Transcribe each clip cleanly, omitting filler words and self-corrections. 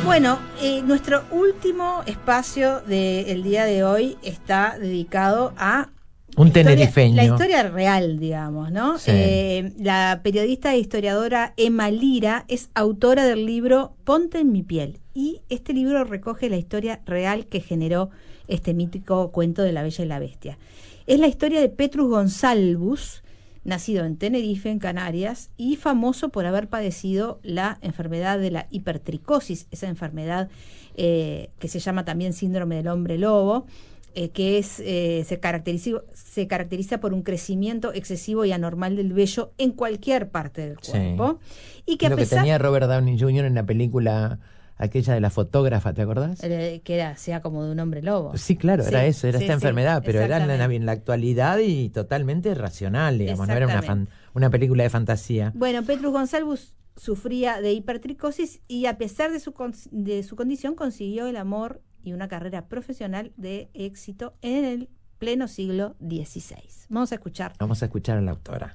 Bueno, nuestro último espacio del día de hoy está dedicado a un tenerifeño. La historia real, digamos, ¿no? Sí. La periodista e historiadora Emma Lira es autora del libro Ponte en mi piel. Y este libro recoge la historia real que generó este mítico cuento de La Bella y la Bestia. Es la historia de Petrus Gonsalvus, nacido en Tenerife, en Canarias, y famoso por haber padecido la enfermedad de la hipertricosis, esa enfermedad que se llama también síndrome del hombre lobo, que se caracteriza por un crecimiento excesivo y anormal del vello en cualquier parte del cuerpo. Sí. Y que lo que tenía Robert Downey Jr. en la película aquella de la fotógrafa, ¿te acordás? Que sea como de un hombre lobo. Sí, claro, sí, era eso, era sí, esta enfermedad, pero era en la actualidad y totalmente racional, digamos, no era una película de fantasía. Bueno, Petrus Gonsalvus sufría de hipertricosis y a pesar de su condición consiguió el amor y una carrera profesional de éxito en el pleno siglo XVI. Vamos a escuchar. Vamos a escuchar a la autora.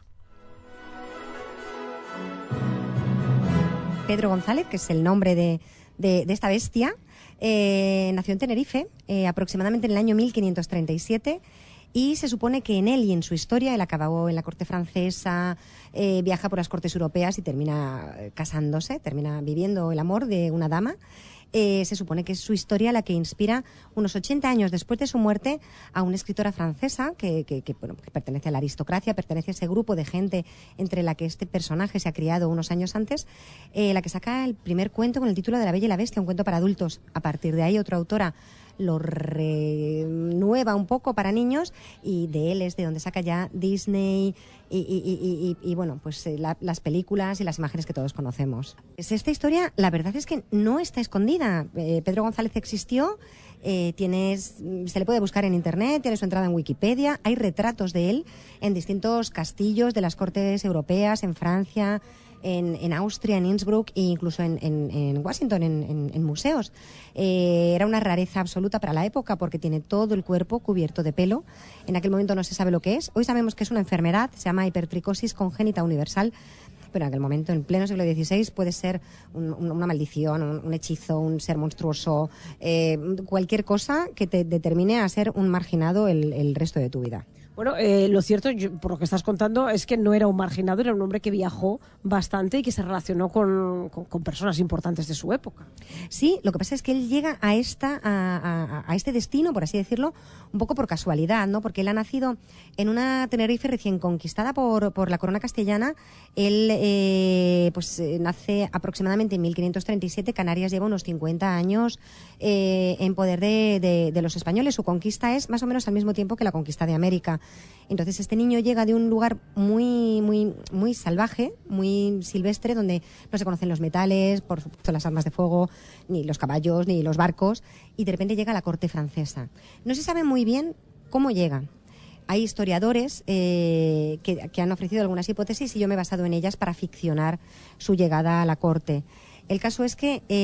Pedro González, que es el nombre de esta bestia, nació en Tenerife aproximadamente en el año 1537 y se supone que en él y en su historia él acabó en la corte francesa, viaja por las cortes europeas y termina casándose, termina viviendo el amor de una dama. Se supone que es su historia la que inspira unos 80 años después de su muerte a una escritora francesa que pertenece a la aristocracia, pertenece a ese grupo de gente entre la que este personaje se ha criado unos años antes, la que saca el primer cuento con el título de La Bella y la Bestia, un cuento para adultos. A partir de ahí otra autora lo renueva un poco para niños y de él es de donde saca ya Disney y bueno, pues las películas y las imágenes que todos conocemos. Pues esta historia, la verdad es que no está escondida. Pedro González existió, se le puede buscar en internet, tiene su entrada en Wikipedia, hay retratos de él en distintos castillos de las cortes europeas, en Francia, en Austria, en Innsbruck e incluso en Washington, en museos. Era una rareza absoluta para la época porque tiene todo el cuerpo cubierto de pelo. En aquel momento no se sabe lo que es. Hoy sabemos que es una enfermedad, se llama hipertricosis congénita universal, pero en aquel momento, en pleno siglo XVI, puede ser una maldición, un hechizo, un ser monstruoso, cualquier cosa que te determine a ser un marginado el resto de tu vida. Bueno, lo cierto, por lo que estás contando, es que no era un marginado, era un hombre que viajó bastante y que se relacionó con personas importantes de su época. Sí, lo que pasa es que él llega a este destino, por así decirlo, un poco por casualidad, ¿no? Porque él ha nacido en una Tenerife recién conquistada por la corona castellana. Él nace aproximadamente en 1537. Canarias lleva unos 50 años en poder de los españoles. Su conquista es más o menos al mismo tiempo que la conquista de América. Entonces este niño llega de un lugar muy, muy, muy salvaje, muy silvestre, donde no se conocen los metales, por supuesto las armas de fuego, ni los caballos, ni los barcos, y de repente llega a la corte francesa. No se sabe muy bien cómo llega. Hay historiadores que han ofrecido algunas hipótesis y yo me he basado en ellas para ficcionar su llegada a la corte. El caso es que